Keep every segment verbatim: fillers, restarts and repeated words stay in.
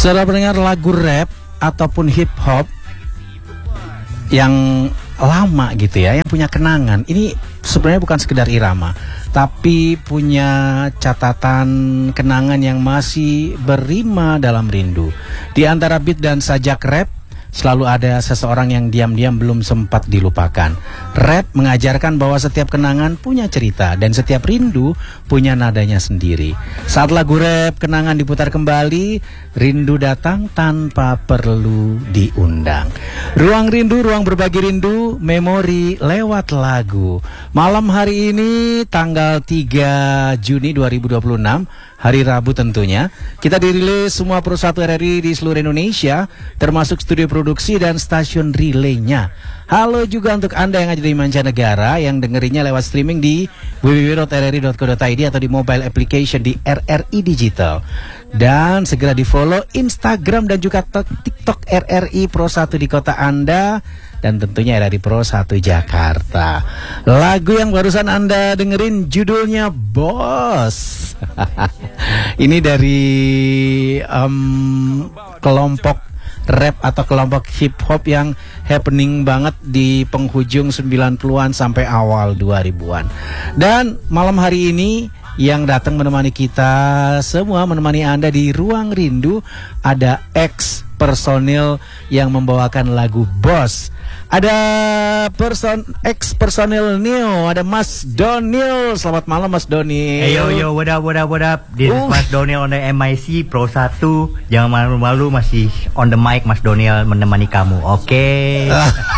Setelah mendengar lagu rap ataupun hip hop yang lama gitu ya, yang punya kenangan, ini sebenarnya bukan sekedar irama, tapi punya catatan kenangan yang masih berrima dalam rindu. Di antara beat dan sajak rap, selalu ada seseorang yang diam-diam belum sempat dilupakan. Rap mengajarkan bahwa setiap kenangan punya cerita dan setiap rindu punya nadanya sendiri. Saat lagu rap kenangan diputar kembali, rindu datang tanpa perlu diundang. Ruang rindu, ruang berbagi rindu, memori lewat lagu. Malam hari ini tanggal tiga Juni dua ribu dua puluh enam, hari Rabu tentunya, kita dirilis semua perusahaan R R I di seluruh Indonesia, termasuk studio produksi dan stasiun relaynya. Halo juga untuk Anda yang ada di mancanegara, yang dengerinnya lewat streaming di w w w dot r r i dot co dot i d atau di mobile application di R R I Digital. Dan segera di follow Instagram dan juga TikTok R R I Pro satu di kota Anda, dan tentunya R R I Pro satu Jakarta. Lagu yang barusan Anda dengerin judulnya Bos. Ini dari um, kelompok rap atau kelompok hip hop yang happening banget di penghujung sembilan puluhan sampai awal dua ribuan. Dan malam hari ini yang datang menemani kita semua, menemani Anda di Ruang Rindu, ada ex personil yang membawakan lagu Bos. Ada person ex personil Neo, ada Mas Donil. Selamat malam Mas Donil. Hey yo yo, what up what up what up. This uh. is Mas Donil on the M I C Pro satu. Jangan malu-malu, masih on the mic Mas Donil menemani kamu. Oke.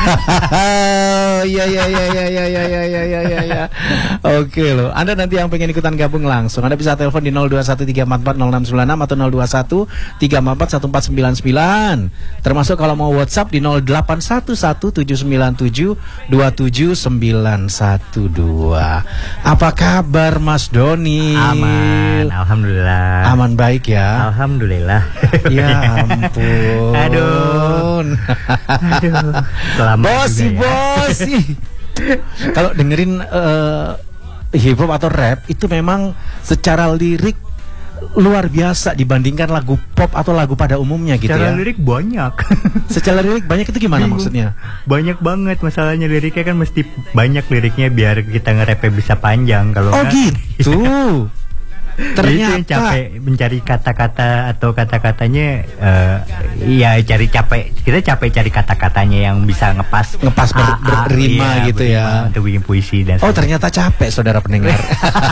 Iya iya iya iya iya iya iya iya iya ya. Oke loh. Anda nanti yang pengen ikutan gabung langsung, Anda bisa telepon di nol dua satu tiga empat empat nol enam sembilan enam atau nol dua satu tiga empat empat satu empat sembilan sembilan. Termasuk kalau mau WhatsApp di nol delapan satu satu tujuh sembilan tujuh dua tujuh sembilan satu dua. Apa kabar Mas Doni? Aman, alhamdulillah. Aman baik ya? Alhamdulillah. Ya ampun. Aduh. Aduh. Selamat bosi juga ya. Bosi. Kalau dengerin uh, hip hop atau rap itu memang secara lirik luar biasa dibandingkan lagu pop atau lagu pada umumnya gitu. Secara ya. lirik banyak. Secara lirik banyak itu gimana Bingung. Maksudnya? Banyak banget, masalahnya liriknya kan mesti banyak liriknya biar kita nge-rapnya bisa panjang. Kalau oh enggak, gitu. Ternyata itu yang capek mencari kata-kata atau kata-katanya uh, ya cari capek kita capek cari kata-katanya yang bisa ngepas ngepas ber, berrima iya, gitu ya untuk bikin puisi dan oh ternyata capek saudara pendengar.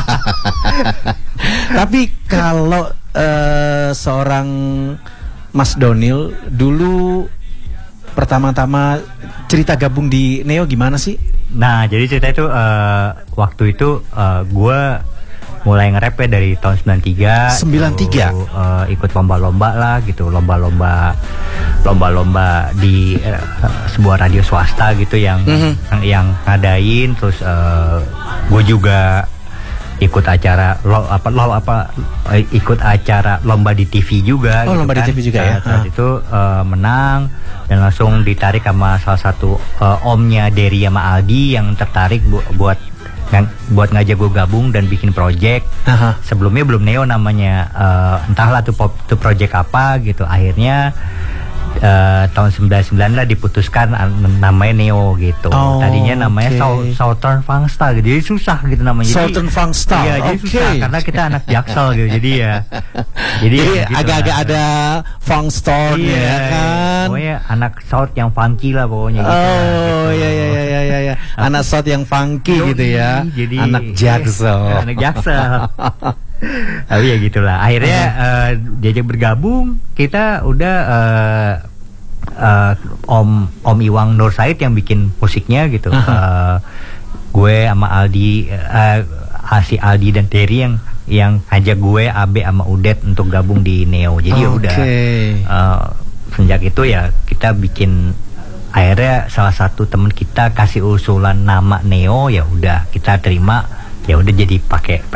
Tapi kalau uh, seorang Mas Donil dulu pertama-tama cerita gabung di Neo gimana sih? Nah jadi cerita itu uh, waktu itu uh, gue mulai nge-rap ya dari tahun sembilan tiga. sembilan tiga Lalu, uh, ikut lomba-lomba lah gitu, lomba-lomba lomba-lomba di uh, sebuah radio swasta gitu yang mm-hmm. yang, yang ngadain. Terus uh, gue juga ikut acara lo apa lo apa uh, ikut acara lomba di T V juga. Oh, gitu lomba kan. di T V juga ya. Saat uh. itu uh, menang dan langsung ditarik sama salah satu uh, omnya Dery sama Aldi yang tertarik bu- buat Ng- buat ngajak gue gabung dan bikin project. Aha. Sebelumnya belum Neo namanya, uh, entahlah tuh pop tuh project apa gitu. Akhirnya uh, tahun sembilan puluh sembilan lah diputuskan uh, namanya Neo gitu. Oh, tadinya namanya okay. South, Southern Fangsta gitu. Jadi susah gitu namanya. Southern Fangsta. Iya, jadi okay. susah karena kita anak Jaksel gitu. Jadi ya. Jadi, jadi ya, gitu agak-agak lah. ada Fangstone iya, ya kan. Pokoknya anak South yang funky lah pokoknya gitu. Oh iya iya iya iya iya. Ya. Anak South yang funky Yoi, gitu ya. Jadi anak Jaksel. Iya, anak Jaksel. Tapi ya gitulah. Akhirnya uh, diajak bergabung, kita udah uh, uh, Om Om Iwang Nur Said yang bikin musiknya gitu. Uh, gue sama Aldi, uh, si Aldi dan Terry yang yang ajak gue, Abe sama Udet untuk gabung di Neo. Jadi ya udah uh, sejak itu ya kita bikin. Akhirnya salah satu teman kita kasih usulan nama Neo, ya udah kita terima, ya udah jadi pakai pet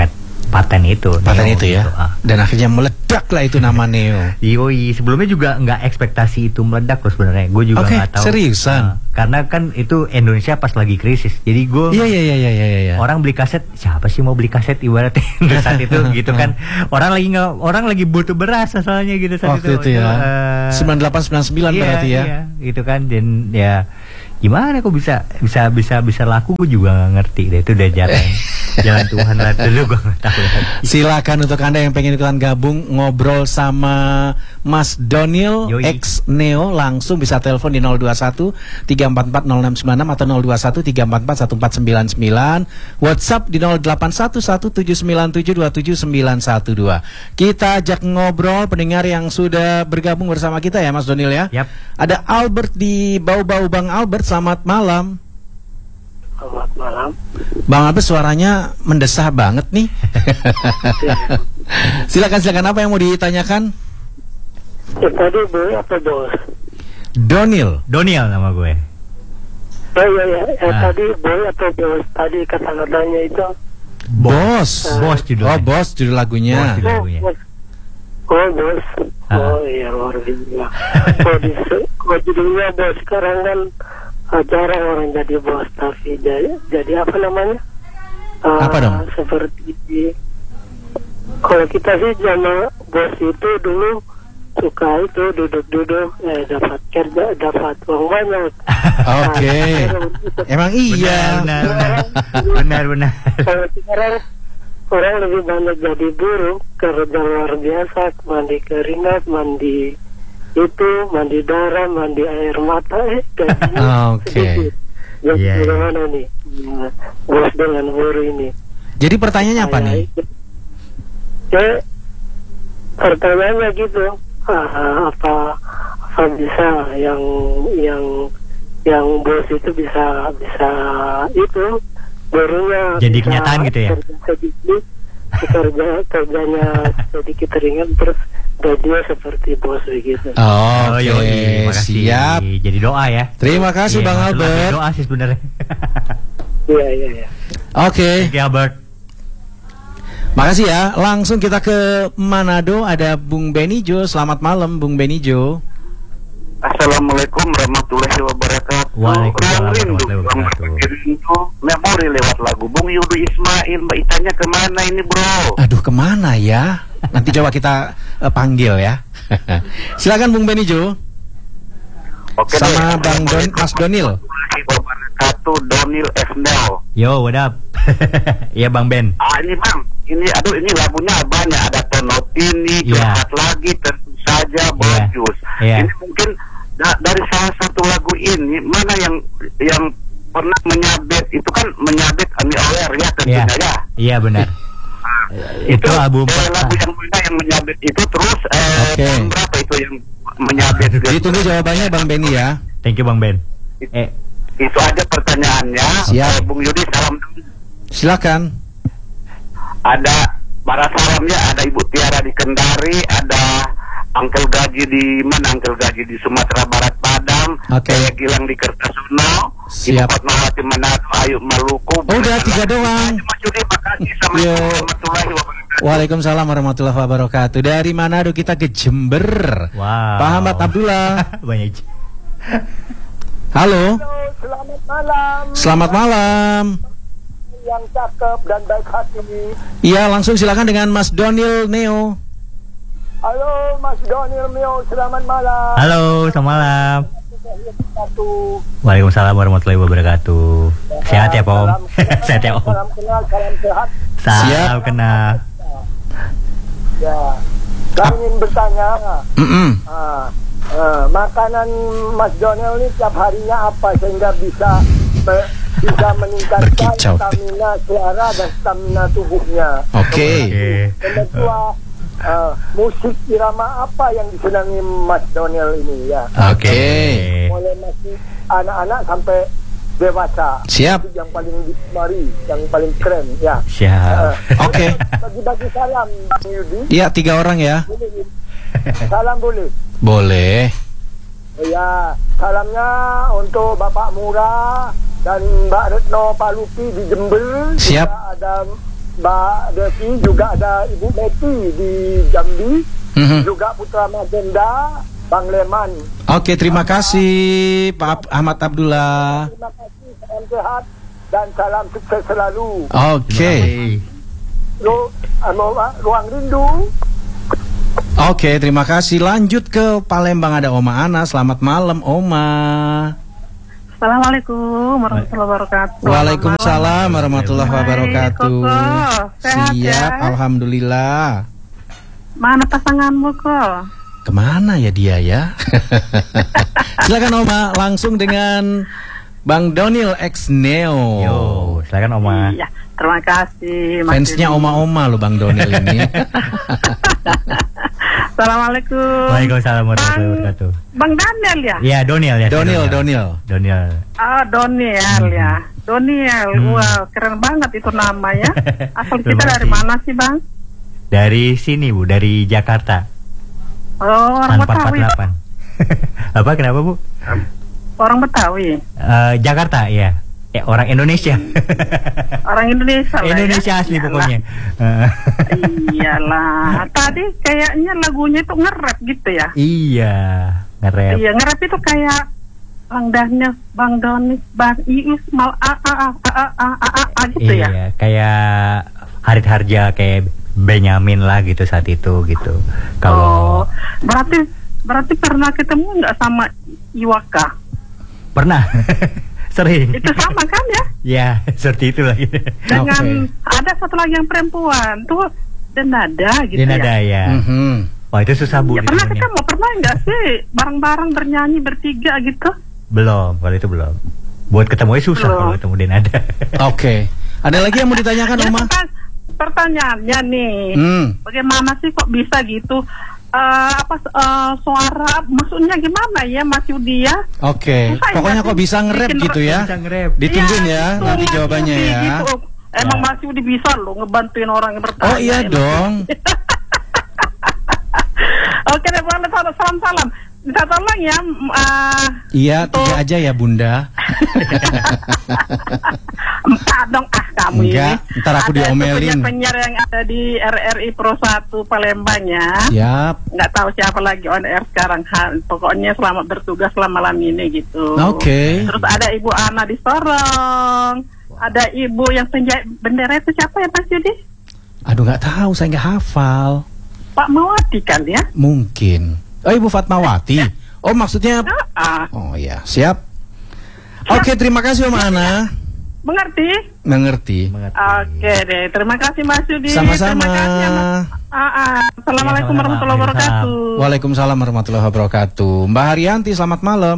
paten itu. Paten Neo itu ya. gitu, ah. Dan akhirnya meledak lah itu nama Neo. Yoi, sebelumnya juga nggak ekspektasi itu meledak loh sebenarnya. Gue juga Oke, nggak tahu. seriusan? Nah, karena kan itu Indonesia pas lagi krisis. Jadi gue Iya iya iya iya iya iya. orang beli kaset, siapa sih mau beli kaset ibaratnya saat itu gitu kan. Orang lagi nggak orang lagi butuh beras soalnya gitu saat Waktu itu ya. eh, sembilan delapan sembilan sembilan iya, berarti ya. Iya, gitu kan. Dan ya gimana kok bisa bisa bisa bisa laku, gue juga nggak ngerti deh. Itu udah jalan jalan Tuhan lah dulu, gue nggak tahu lagi. Silakan untuk Anda yang pengen ikutan gabung ngobrol sama Mas Donil Yoi. X Neo, langsung bisa telepon di nol dua satu tiga empat empat nol enam sembilan enam atau nol dua satu tiga empat empat satu empat sembilan sembilan, WhatsApp di nol delapan satu satu tujuh sembilan tujuh dua tujuh sembilan satu dua. Kita ajak ngobrol pendengar yang sudah bergabung bersama kita ya Mas Donil ya. Yap. Ada Albert di Bau-Bau. Bang Albert, selamat malam. Selamat malam. Bang Albert suaranya mendesah banget nih. Silakan silakan, apa yang mau ditanyakan? Ya, tadi boy apa bos? Donil. Doniel nama gue. Oh iya ya, ya Ah. tadi boy atau bos? Tadi kata-katanya itu. Bos. Bos judulnya. Oh, bos judul lagunya. Bos judul. Oh, Lagunya. bos. Oh bos. Ah. Oh iya luar biasa. Oh, di, oh judulnya bos. Sekarang kan ah, jarang orang jadi bos, tapi jadi, jadi apa namanya? Ah, Apa dong? Seperti kalau kita sih zaman bos itu dulu suka itu duduk-duduk, eh, dapat kerja, dapat uang banyak. Oke. Nah, Emang iya. Benar, benar, benar, benar. kalau sekarang orang lebih banyak jadi buruh, kerja luar biasa, mandi keringat, mandi itu, mandi darah, mandi air mata, eh gajinya Oke. sedikit. Jadi Iya, iya. bagaimana nih ya, bos dengan buruh ini? Jadi pertanyaannya apa Saya nih? ikut. Ya, pertanyaannya gitu, ah, apa apa bisa yang yang yang bos itu bisa bisa itu buruhnya Jadi bisa kenyataan gitu ya? kerja sedikit, kerja kerjanya sedikit ringan, terus gajinya seperti bos begitu. Oh, Oke, yoi, makasih. siap. Jadi doa ya. Terima kasih Iya, Bang maksud lagi Albert. doa sih sebenarnya. Iya iya iya. Oke, Thank you, Albert. makasih ya. Langsung kita ke Manado, ada Bung Benijo. Selamat malam Bung Benijo. Assalamualaikum warahmatullahi wabarakatuh. Waalaikumsalam Orang rindu, warahmatullahi orang wabarakatuh. berbagi rindu, memori lewat lagu Bung Yudu Ismail. Mbak Itanya kemana ini bro? Aduh, kemana ya? Nanti coba kita eh, panggil ya. Silakan Bung Benijo. Oke Sama deh. Bang Don, Mas Donil. Warahmatullahi wabarakatuh. Donil F. Nel. Yo, what up? Iya, Bang Ben. Ah ini bang, ini aduh ini lagunya banyak, ada Tonotini, Iya. curhat lagi, tentu saja bagus. Iya. Ini mungkin da- dari salah satu lagu ini mana yang yang pernah menyabet, itu kan menyabet Ami Aware ya Iya. tentunya ya. Iya, benar. Itu album eh, pertama. lagu yang mana yang menyabet itu terus eh, Oke. tahun berapa itu yang menyabet gitu? Ditunggu jawabannya Bang Beni ya. Thank you, Bang Ben. Eh, Itu aja pertanyaannya. Siap. Eh, Bung Yudi salam dulu. Silakan. Ada para salamnya, ada Ibu Tiara di Kendari, ada Angkel Gaji di mana? Angkel Gaji di Sumatera Barat Padang, Oke. Saya Gilang di Kertosono, Ibu Siap. Fatmawati Manado, Ayu Maluku. Oh, udah tiga doang. Mas Yudi, makasih. Assalamualaikum Yo. warahmatullahi wabarakatuh. Waalaikumsalam warahmatullahi wabarakatuh. Dari Manado kita ke Jember. wow. Pak Ahmad Abdullah. Banyak. Halo. Selamat malam Selamat malam. yang cakep dan baik hati. Iya, langsung silakan dengan Mas Donil Neo. Halo Mas Donil Mio, selamat malam. Halo, selamat malam. Satu. Waalaikumsalam warahmatullahi wabarakatuh. Sehat ya, Om? Salam kenal, Sehat ya, Om? Salam kenal, salam sehat. Salam Siap. kenal. Ya, kami ingin bertanya, Mm-mm. ah, ah, makanan Mas Donel ini tiap harinya apa sehingga bisa me- bisa meningkatkan Berkicau. stamina suara dan stamina tubuhnya. Oke. Oke. Yang kedua, ah, musik irama apa yang disenangi Mas Donel ini ya? Oke. Mulai masih anak-anak sampai dewasa. Siap. Itu yang paling digemari, yang paling keren ya. Siap. Oke. Bagi-bagi salam Bang Yudi. Iya, tiga orang ya. Boleh. Salam boleh. Boleh. Ya, salamnya untuk Bapak Murah dan Mbak Retno Palupi di Jember. Siap. Juga ada Mbak Devi, juga ada Ibu Meti di Jambi, Mhm. juga Putra Magenda, Bang Leman. Oke, terima kasih Pak Ahmad Abdullah. Terima kasih, salam sehat dan salam sukses selalu. Oke. Lu, anu, Ruang Rindu. Oke, terima kasih. Lanjut ke Palembang, ada Oma Ana. Selamat malam, Oma. Assalamualaikum warahmatullahi wabarakatuh. Waalaikumsalam warahmatullahi Hai, wabarakatuh. Koko. Sehat Siap, ya? alhamdulillah. Mana pasanganmu kok? Kemana ya dia ya? Silakan Oma, langsung dengan Bang Donil X Neo. Yo, silakan Oma. Iya, terima kasih. Mas Fansnya Yudi. Oma-Oma loh Bang Donil ini. Assalamualaikum. Waalaikumsalam warahmatullahi Bang- wabarakatuh. Bang Daniel ya? Iya, Doniel ya. Donil, Donil. Doniel. Ah, Doniel ya. Doniel. Hmm. Wow, keren banget itu namanya. Asal Terima kita dari kasih. mana sih, Bang? Dari sini Bu, dari Jakarta. Oh, orang Betawi. delapan. Apa kenapa Bu? Orang Betawi. Eh, Jakarta ya. Eh, orang Indonesia. Orang Indonesia lah ya. Indonesia asli Iyalah. pokoknya. Eh, Iyalah. Tadi kayaknya lagunya itu nge-rap gitu ya. iya, nge-rap. Iya, nge-rap itu kayak Bang Daniel, Bang Doni, Bang Iis, Mal A A A A A A A A A gitu ya. Iya, kayak Harit Harja, kayak Benyamin lah gitu saat itu gitu. Kalau Oh, berarti berarti pernah ketemu nggak sama Iwaka? pernah sering. Itu sama kan ya? Ya, seperti itu lagi. Dengan Oke. ada satu lagi yang perempuan tuh Denada gitu Dia nada ya. ya. Mhm. Wah, itu susah Bu. Ya pernah ditemunya. ketemu, pernah nggak sih bareng-bareng bernyanyi bertiga gitu? Belum, kalau itu belum. Buat ketemunya susah Belum. kalau ketemu Denada. Oke. Ada lagi yang mau ditanyakan Ya, Oma? pertan- pertanyaannya nih, Hmm. bagaimana sih kok bisa gitu? Eh, apa eh, suara maksudnya gimana ya Mas Yudi ya? Oke. Susah ya, Pokoknya kok bisa nge-rap bikin gitu ya? Bisa nge-rap. Ditungguin Iya, ya itu, nanti Mas jawabannya Yudi ya. gitu. Emang Ya. Mas Yudi bisa loh ngebantuin orang yang bertanya. Oh iya ya. dong. Oke deh, boleh salam-salam. Minta tolong ya. m- eh, Iya, untuk- tiga aja ya Bunda. Empat dong ah kamu Enggak, ini. ntar aku Ada diomelin. tuh penyiar yang ada di R R I Pro satu Palembang ya. Yap. Nggak tahu siapa lagi on air sekarang. Ha, pokoknya selamat bertugas selama malam ini gitu. Oke. Terus ada Ibu Ana di Sorong. Ada Ibu yang penjahit bendera itu siapa ya Mas Yudi? Aduh nggak tahu, saya nggak hafal. Pak Mawati kan ya? Mungkin. Oh Ibu Fatmawati. Oh maksudnya. Ah, Oh iya, siap. Oke, terima kasih Om Ana. mengerti? Mengerti. Mengerti. Oke deh, terima kasih Mas Yudi. Sama-sama. Terima kasih, Mas. Ah, ah. Assalamualaikum Ya, sama-sama. warahmatullahi wabarakatuh. Waalaikumsalam warahmatullahi wabarakatuh. Mbak Haryanti, selamat malam.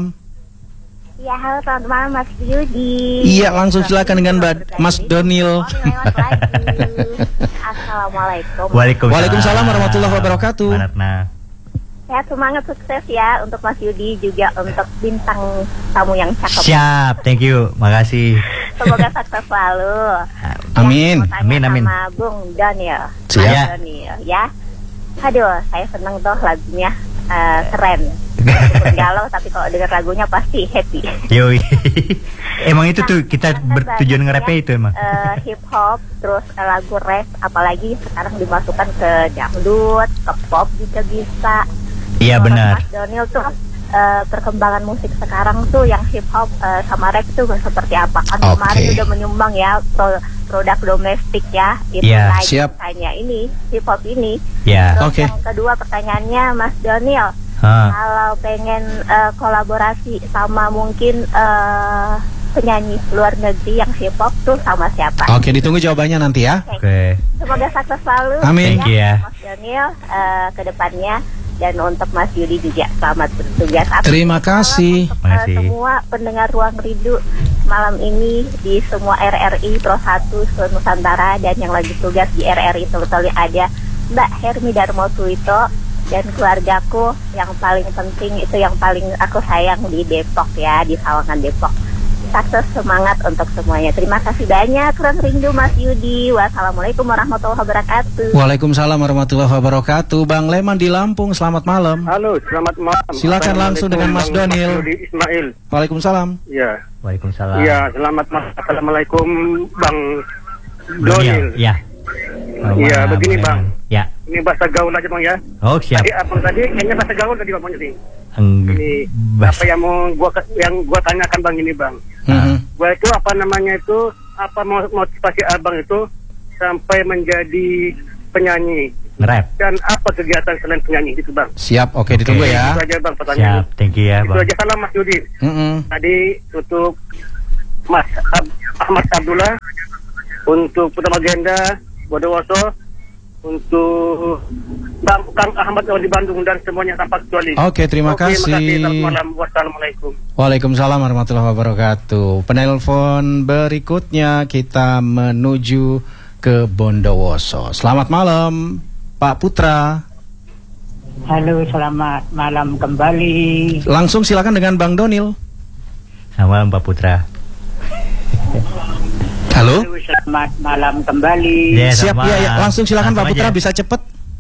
Ya, halo selamat malam Mas Yudi. Iya, langsung silakan dengan Mbak- Mas Donil. Oh, lewat lagi. Assalamualaikum. Waalaikumsalam. Waalaikumsalam warahmatullahi wabarakatuh. Mbak Ratna. Sehat, semangat, sukses ya untuk Mas Yudi, juga untuk bintang tamu yang cakep. Siap, thank you. Makasih. Semoga sukses selalu. Amin. Ya, mau tanya Amin, amin. Sama Bung Daniel. Siap. Mas Daniel, ya. Aduh, saya seneng tuh lagunya, eh, keren. Meskipun galau, tapi kalau dengar lagunya pasti happy. Yoi. Emang itu tuh kita Karena bertujuan banyak nge-rapnya ya, itu emang. eh, hip hop, terus eh, lagu rap, apalagi sekarang dimasukkan ke dangdut, ke pop juga bisa. Iya, Menurut benar. Mas Donil tuh eh, perkembangan musik sekarang tuh yang hip hop eh, sama rap tuh seperti apa? Kan Oke. kemarin udah menyumbang ya pro- produk domestik ya, itu Iya, naik siap. misalnya ini hip hop ini. Ya. Terus Oke. yang kedua pertanyaannya Mas Donil, Hah. kalau pengen eh, kolaborasi sama mungkin eh, penyanyi luar negeri yang hip hop tuh sama siapa? Oke, ditunggu jawabannya nanti ya. Oke. Semoga sukses selalu. Amin. Thank you ya. Mas Daniel eh, ke depannya, dan untuk Mas Yudi juga selamat bertugas. Terima kasih. Untuk, Terima eh, kasih. semua pendengar Ruang Rindu malam ini di semua R R I Pro satu seluruh Nusantara, dan yang lagi tugas di R R I Sultali ada Mbak Hermi Darmo Suito dan keluargaku yang paling penting itu yang paling aku sayang di Depok ya, di Sawangan Depok. Sukses, semangat untuk semuanya. Terima kasih banyak Ruang Rindu Mas Yudi. Wassalamualaikum warahmatullahi wabarakatuh. Waalaikumsalam warahmatullahi wabarakatuh. Bang Leman di Lampung, selamat malam. Halo, selamat malam. Silakan langsung dengan Mas Bang Donil. Yudi Ismail. Waalaikumsalam. Ya. Waalaikumsalam. Iya, selamat malam. Assalamualaikum Bang Doniel. Donil. Ya. Iya, begini bang. Ya. Ini bahasa gaul aja bang ya. Oh siap. Tadi abang tadi kayaknya bahasa gaul tadi bang sih. Eng- Ini bas- apa yang mau gua yang gua tanyakan bang ini bang. Mhm. Gua itu apa namanya itu apa mo- motivasi abang itu sampai menjadi penyanyi Nge-rap. dan apa kegiatan selain penyanyi itu bang? Siap, oke ditunggu Itu ya. aja bang pertanyaan. Siap, thank you ya Itu bang. aja, salam Mas Yudi. Mm-mm. Tadi untuk Mas Ab- Ahmad Abdullah, untuk Putra Magenda, Bondowoso, untuk Bang Kang Ahmad di Bandung dan semuanya tanpa kecuali. Oke, terima Oke, kasih. Selamat malam. Wassalamualaikum. Waalaikumsalam warahmatullahi wabarakatuh. Penelpon berikutnya kita menuju ke Bondowoso. Selamat malam, Pak Putra. Halo, selamat malam kembali. Langsung silakan dengan Bang Donil. Selamat malam Pak Putra. Halo. Halo, selamat malam kembali. Ya, Siap selamat ya, ya. Langsung silakan Pak Langsung Putra, aja. bisa cepet.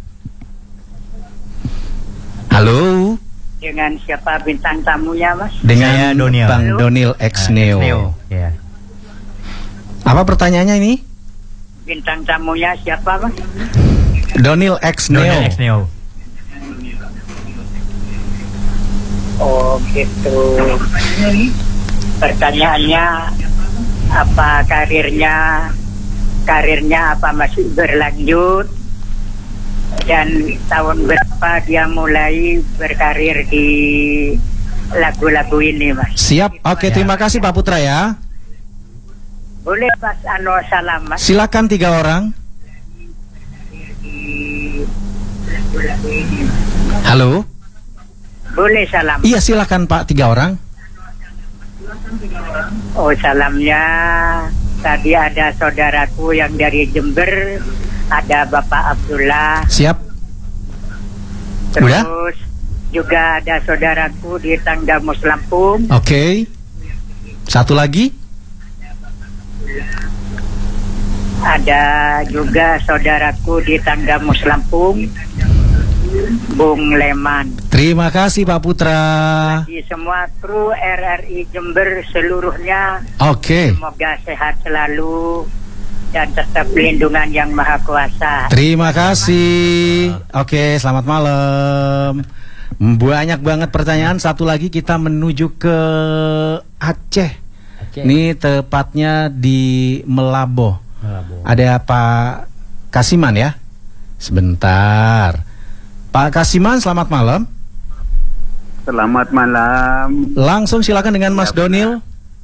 Halo. Dengan siapa bintang tamunya, Mas? Dengan Saya Donil. Bang Donil X Neo. Neo. Ya. Apa pertanyaannya ini? Bintang tamunya siapa, Mas? Donil X Neo. Donil X Neo. Oh, gitu. Pertanyaannya, apa karirnya? Karirnya apa masih berlanjut? Dan tahun berapa dia mulai berkarir di lagu-lagu ini, Mas? Siap. Oke, terima kasih Pak Putra ya. Boleh, Mas Ano salam, Mas? Silakan tiga orang. Halo. Boleh salam. Iya, silakan Pak, tiga orang. Oh, salamnya tadi ada saudaraku yang dari Jember, ada Bapak Abdullah. Siap. Terus Udah? juga ada saudaraku di Tanggamus Lampung. Oke. Satu lagi. Ada juga saudaraku di Tanggamus Lampung, Bung Leman. Terima kasih Pak Putra. Di semua kru R R I Jember seluruhnya, Oke. semoga sehat selalu dan tetap lindungan yang Maha Kuasa. Terima kasih. Oke, selamat malam. Banyak banget pertanyaan. Satu lagi kita menuju ke Aceh. Ini tepatnya di Melabo. Ada Pak Kasiman ya. Sebentar. Pak Kasiman, selamat malam. Selamat malam. Langsung silakan dengan Mas Donil.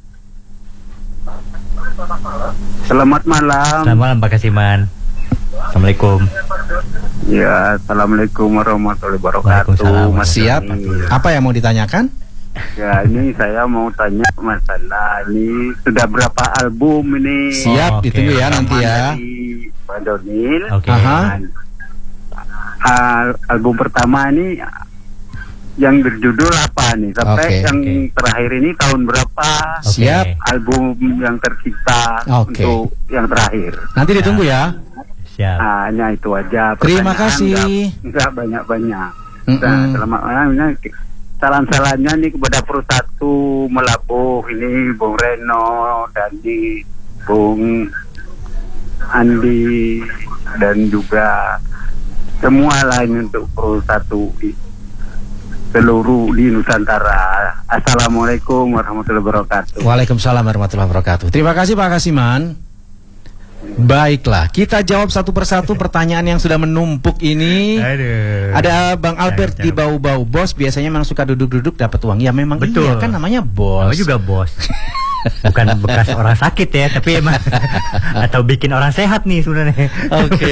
Selamat malam. Selamat malam Pak Kasiman. Assalamualaikum. Ya, assalamualaikum warahmatullahi wabarakatuh. Waalaikumsalam. Mas Siap. Doni. Apa yang mau ditanyakan? Ya, ini saya mau tanya masalah ini sudah berapa album ini? Siap, Oke. ditunggu ya nanti ya. Dari Pak Donil. Oke. Aha. Dan, al- album pertama ini yang berjudul apa nih? Sampai Oke, yang oke. terakhir ini tahun berapa? Oke. Siap. Album yang tercipta Oke. untuk yang terakhir. Nanti ditunggu ya. Siap. Hanya itu aja. Terima Pertanyaan kasih. nggak- Nggak banyak-banyak. Mm-mm. Nah, selamat malam. Ini salam-salamnya nih kepada Persatu Melabuh ini, Bung Reno, Dandi, Bung Andi, dan juga semua lain untuk Persatu seluruh di Nusantara. Assalamualaikum warahmatullahi wabarakatuh. Waalaikumsalam warahmatullahi wabarakatuh. Terima kasih Pak Kasiman. Baiklah, kita jawab satu persatu pertanyaan yang sudah menumpuk ini. Aduh. Ada Bang Albert Jangan, di bau-bau. Bos biasanya memang suka duduk-duduk dapat uang. Ya memang Betul. iya kan namanya bos. Namanya juga bos. Bukan bekas orang sakit ya, tapi emang atau bikin orang sehat nih sebenarnya. Oke.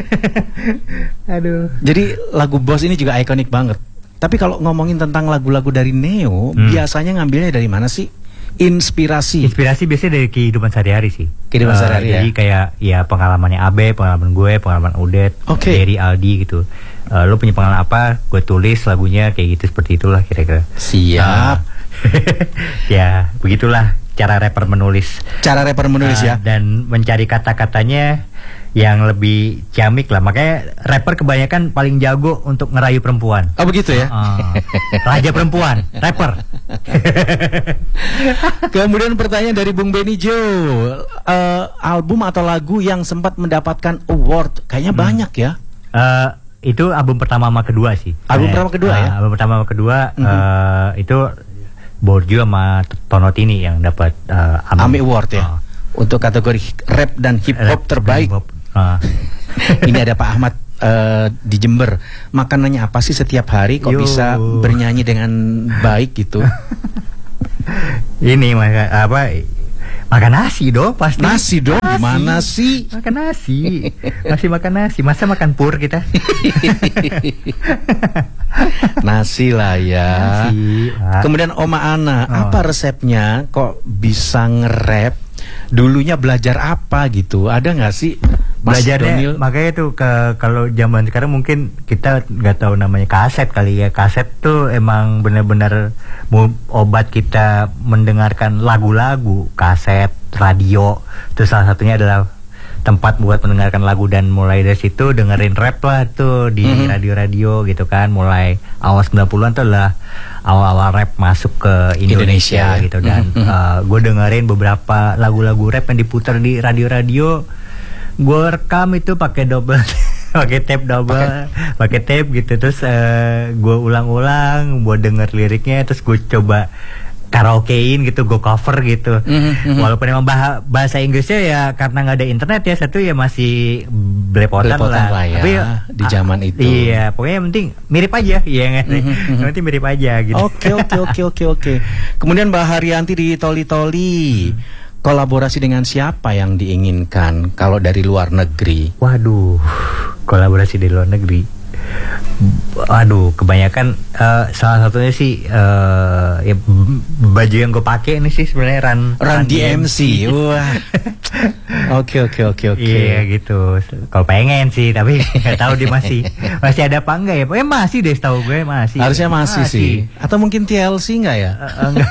Aduh. Jadi lagu Bos ini juga ikonik banget. Tapi kalau ngomongin tentang lagu-lagu dari Neo, Hmm. biasanya ngambilnya dari mana sih? Inspirasi. Inspirasi biasanya dari kehidupan sehari-hari sih. Kehidupan Eh, sehari-hari Jadi ya? kayak ya pengalamannya Abe, pengalaman gue, pengalaman Udet, Oke. dari Aldi gitu. Eh, lo punya pengalaman apa? Gue tulis lagunya kayak gitu, seperti itulah kira-kira. Siap. Eh, ya begitulah cara rapper menulis. Cara rapper menulis Eh, ya. Dan mencari kata-katanya yang lebih ciamik lah. Makanya rapper kebanyakan paling jago untuk ngerayu perempuan. Oh begitu ya? Uh, raja perempuan, rapper. Kemudian pertanyaan dari Bung Benny Jo, uh, album atau lagu yang sempat mendapatkan award, kayaknya hmm. banyak ya? Uh, itu album pertama sama kedua sih. Album eh, pertama kedua uh, ya? Album pertama sama kedua mm-hmm. uh, itu Borju sama Tonotini yang dapat uh, AMI Award ya? Uh. Untuk kategori rap dan hip hop terbaik. Hip -hop. Uh. Ini ada Pak Ahmad uh, di Jember. Makanannya apa sih setiap hari kok Yo. bisa bernyanyi dengan baik gitu? Ini maka apa? Makan nasi dong pasti. Nasi dong, nasi. Gimana sih? Makan nasi. Masih makan nasi. Masa makan pur kita? Nasi lah ya. Nasi, kemudian Oma Ana, oh. apa resepnya kok bisa nge-rap? Dulunya belajar apa gitu? Ada nggak sih? Belajarnya makanya tuh ke kalau zaman sekarang mungkin kita nggak tahu namanya kaset kali ya. Kaset tuh emang benar-benar obat kita mendengarkan lagu-lagu. Kaset, radio, itu salah satunya adalah tempat buat mendengarkan lagu, dan mulai dari situ dengerin rap lah tuh di mm-hmm. radio-radio gitu kan. Mulai awal sembilan puluhan tuh lah awal-awal rap masuk ke Indonesia, Indonesia gitu, dan mm-hmm. uh, gue dengerin beberapa lagu-lagu rap yang diputar di radio-radio. Gue rekam itu pakai double pakai tape double, pakai tape gitu, terus uh, gue ulang-ulang, gue denger liriknya, terus gue coba karaokein gitu, gue cover gitu. Mm-hmm. Walaupun emang bah- bahasa Inggrisnya ya karena nggak ada internet ya, satu ya masih belepotan, belepotan lah. lah ya, tapi di zaman itu. Iya, pokoknya yang penting mirip aja, ya nggak sih? Mm-hmm. Yang penting mirip aja gitu. Oke oke oke oke oke. Kemudian Mbak Haryanti di Toli Toli. Hmm. Kolaborasi dengan siapa yang diinginkan kalau dari luar negeri? Waduh, kolaborasi dari luar negeri. Waduh, kebanyakan uh, salah satunya sih uh, ya, baju yang gue pakai ini sih sebenarnya Run Run D M C. Wah. Oke oke oke oke. Iya gitu. Kalau pengen sih, tapi nggak tahu dia masih masih ada apa enggak ya? Pokoknya masih deh, setahu gue masih. Harusnya masih, masih sih. Atau mungkin T L C enggak ya? Uh, enggak.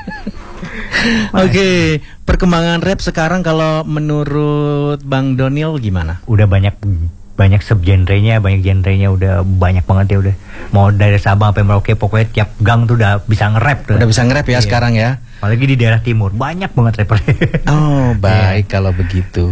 Oke, okay. Perkembangan rap sekarang kalau menurut Bang Doniel gimana? Udah banyak banyak subgenrenya, banyak genrenya, udah banyak banget ya, udah. Mau dari Sabang sampai Merauke, pokoknya tiap gang tuh udah bisa nge-rap tuh. Udah bisa nge-rap ya, iya. Sekarang ya. Apalagi di daerah timur, banyak banget rapper. Oh, baik yeah. Kalau begitu.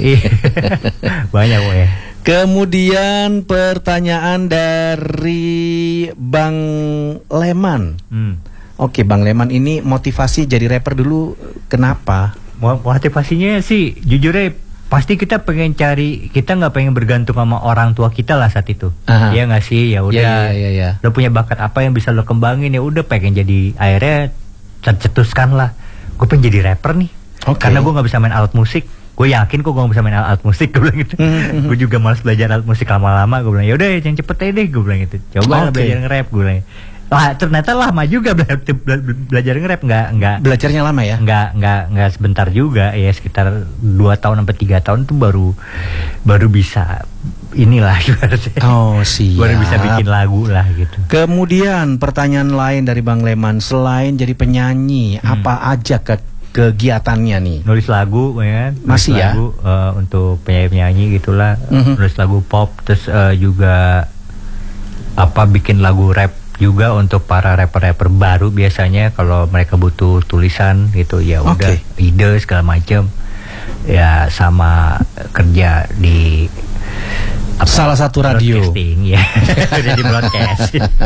Banyak ya. Kemudian pertanyaan dari Bang Leman. Hmm. Oke, Bang Leman, ini motivasi jadi rapper dulu kenapa? Motivasinya sih jujurnya pasti kita pengen cari, kita nggak pengen bergantung sama orang tua kita lah saat itu. Iya nggak sih? Ya udah, ya, ya, ya. Lo punya bakat apa yang bisa lo kembangin, ya udah pengen jadi, akhirnya tercetuskan lah. Gue pengen jadi rapper nih. Okay. Karena gue nggak bisa main alat musik. Gue yakin kok gue nggak bisa main alat musik, gue bilang gitu. Mm-hmm. Gue juga malas belajar alat musik lama-lama. Gue bilang ya udah yang cepet aja deh, gue bilang gitu. Coba okay. belajar nge-rap, gue bilang. Wah, ternyata lama juga bela- bela- belajar nge-rap, nggak nggak belajarnya lama ya, nggak nggak nggak sebentar juga ya, sekitar dua tahun sampai tiga tahun tuh baru baru bisa inilah ibaratnya. Oh siap. Baru bisa bikin lagu lah gitu. Kemudian pertanyaan lain dari Bang Leman, selain jadi penyanyi hmm. apa aja ke kegiatannya nih? Nulis lagu ya, nulis masih lagu, ya uh, untuk penyanyi-penyanyi gitulah, mm-hmm. nulis lagu pop, terus uh, juga apa bikin lagu rap juga untuk para rapper-rapper baru. Biasanya kalau mereka butuh tulisan gitu ya udah, okay. ide segala macam ya, sama kerja di apa, salah satu radio ya. Di broadcast.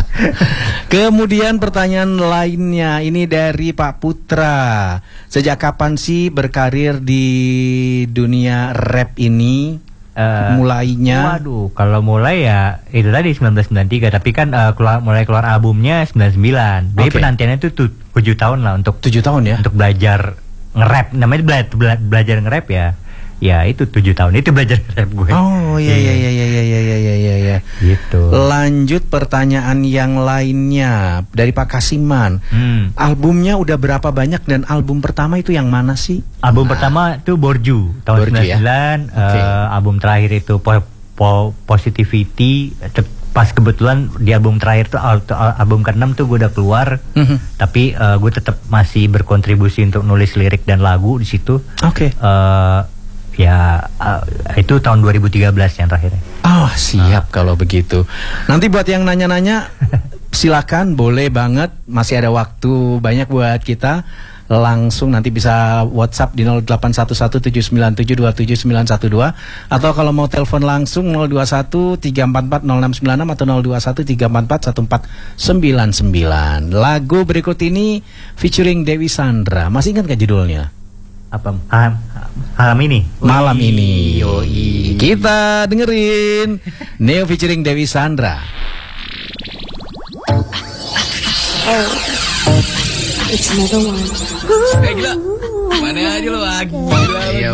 Kemudian pertanyaan lainnya ini dari Pak Putra, sejak kapan sih berkarir di dunia rap ini? Uh, mulainya, waduh, kalau mulai ya itu tadi sembilan belas sembilan puluh tiga, tapi kan uh, keluar, mulai keluar albumnya sembilan puluh sembilan. Jadi okay. penantiannya itu tujuh tahun lah untuk tujuh tahun ya untuk belajar nge-rap. Namanya bela- bela- belajar nge-rap ya. Ya itu tujuh tahun itu belajar nge-rap gue. Oh iya iya iya iya iya iya iya iya ya. Gitu. Lanjut pertanyaan yang lainnya dari Pak Kasiman. Hmm. Albumnya udah berapa banyak dan album pertama itu yang mana sih? Album ah. pertama itu Borju tahun Borju, sembilan puluh sembilan. Ya? Okay. Uh, album terakhir itu po- po- Positivity. Pas kebetulan di album terakhir tuh, album keenam tuh gue udah keluar, mm-hmm. tapi uh, gue tetap masih berkontribusi untuk nulis lirik dan lagu di situ. Oke. Okay. Uh, ya uh, itu tahun dua ribu tiga belas yang terakhir. Oh siap kalau begitu. Nanti buat yang nanya-nanya silakan, boleh banget, masih ada waktu banyak buat kita. Langsung nanti bisa WhatsApp di nol delapan satu satu tujuh sembilan tujuh dua tujuh sembilan satu dua, atau kalau mau telepon langsung nol dua satu tiga empat empat nol enam sembilan enam atau nol dua satu tiga empat empat satu empat sembilan sembilan. Lagu berikut ini featuring Dewi Sandra. Masih ingat gak judulnya? Apa? Malam, malam ini. Malam ini. Yoi. Kita dengerin Neo featuring Dewi Sandra. It's another one. Eh gila, mana aja lo lagi. Gila, Ayo